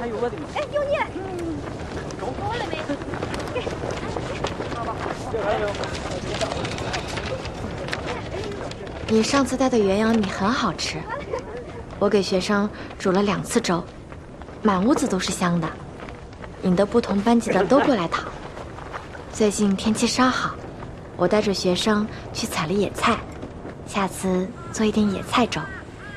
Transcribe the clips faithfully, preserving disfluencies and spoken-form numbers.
还有我的吗？ 哎，有你了。 嗯， 走好了没？给， 这还有。 你上次带的元阳米很好吃，我给学生煮了两次粥，满屋子都是香的。你的不同班级的都过来讨。最近天气稍好，我带着学生去采了野菜，下次做一点野菜粥。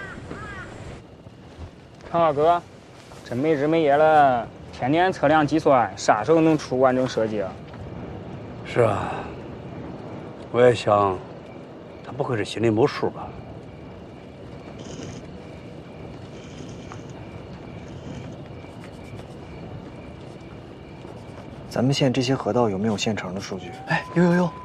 康二哥，真没日没夜了，天天测量计算，啥时候能出完整设计啊？ 是啊，我也想，他不会是心里没数吧？ 咱们县这些河道有没有现成的数据？ 哎，有有有。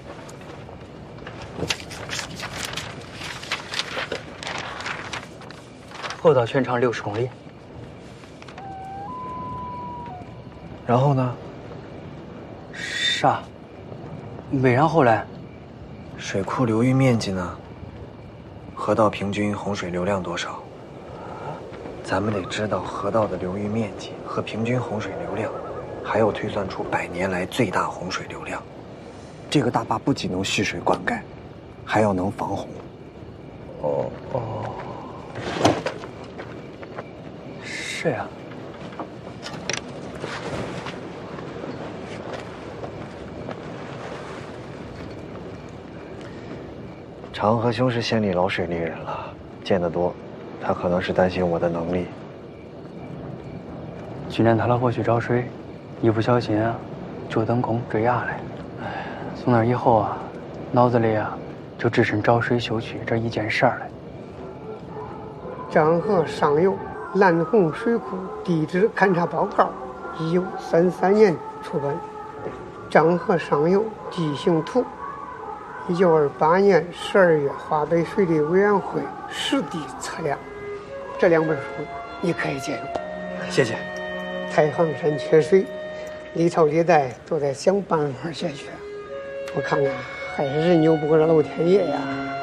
河道全长六十公里。 然后呢？ 啥？没然后嘞？ 水库流域面积呢？河道平均洪水流量多少？咱们得知道河道的流域面积和平均洪水流量，还要推算出百年来最大洪水流量。这个大坝不仅能蓄水灌溉，还要能防洪。 哦哦，是呀。 长河兄是县里老水利人了，见得多，他可能是担心我的能力。 去年他老婆去找水，一不小心啊，就等空坠崖了。哎，从那以后啊，脑子里啊，就只剩找水修渠这一件事儿了。 漳河上游蓝洪水库地质勘察报告，一九三三年出版。漳河上游地形图，一九二八年十二月华北水利委员会实地测量。这两本书你可以借用。 谢谢。 太行山缺水，历朝历代都在想办法解决。我看看，还是人牛不过这老天爷呀。